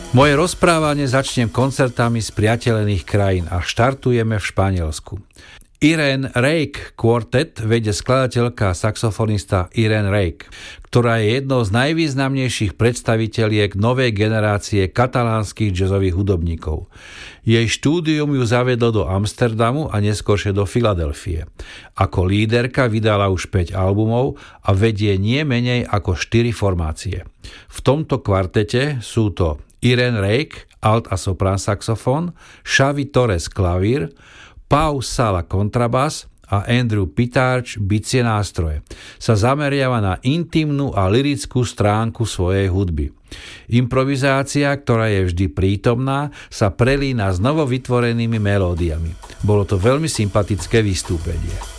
Moje rozprávanie začnem koncertami z priateľených krajín a štartujeme v Španielsku. Irene Rake Quartet vedie skladateľka a saxofonista Irene Rake, ktorá je jednou z najvýznamnejších predstaviteľiek novej generácie katalánskych jazzových hudobníkov. Jej štúdium ju zaviedlo do Amsterdamu a neskôršie do Filadelfie. Ako líderka vydala už 5 albumov a vedie nie menej ako 4 formácie. V tomto kvartete sú to Irene Rake, alt a soprán saxofón, Xavi Torres klavír, Pau Sala kontrabas a Andrew Pitarch bicie nástroje. Sa zameriava na intimnú a lirickú stránku svojej hudby. Improvizácia, ktorá je vždy prítomná, sa prelína s novovytvorenými melódiami. Bolo to veľmi sympatické vystúpenie.